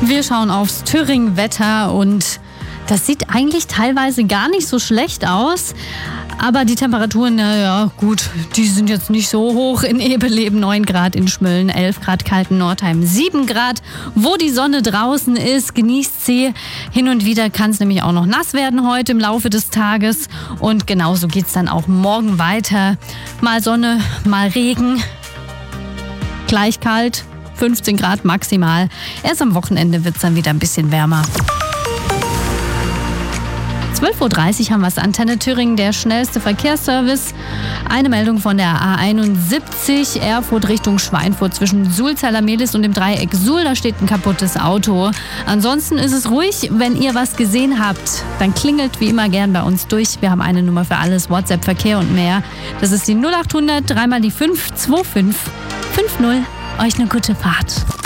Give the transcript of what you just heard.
Wir schauen aufs Thüringen-Wetter und das sieht eigentlich teilweise gar nicht so schlecht aus. Aber die Temperaturen, naja, gut, die sind jetzt nicht so hoch. In Ebeleben 9 Grad, in Schmölln 11 Grad, Kalten-Nordheim 7 Grad. Wo die Sonne draußen ist, genießt sie. Hin und wieder kann es nämlich auch noch nass werden heute im Laufe des Tages. Und genauso geht es dann auch morgen weiter. Mal Sonne, mal Regen. Gleich kalt, 15 Grad maximal. Erst am Wochenende wird es dann wieder ein bisschen wärmer. 12.30 Uhr haben wir es. Antenne Thüringen, der schnellste Verkehrsservice. Eine Meldung von der A71 Erfurt Richtung Schweinfurt zwischen Sulzheiler-Mehlis und dem Dreieck Suhl. Da steht ein kaputtes Auto. Ansonsten ist es ruhig. Wenn ihr was gesehen habt, dann klingelt wie immer gern bei uns durch. Wir haben eine Nummer für alles, WhatsApp, Verkehr und mehr. Das ist die 0800 3 mal die 525 50. Euch eine gute Fahrt.